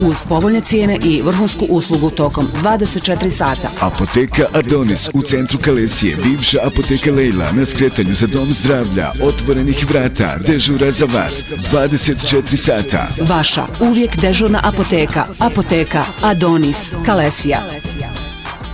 uz povoljne cijene i vrhunsku uslugu tokom 24 sata. Apoteka Adonis u centru Kalesije, bivša apoteka Lejla na skretanju za dom zdravlja, otvorenih vrata, dežura za vas 24 sata. Vaša uvijek dežurna apoteka, apoteka Adonis, Kalesija.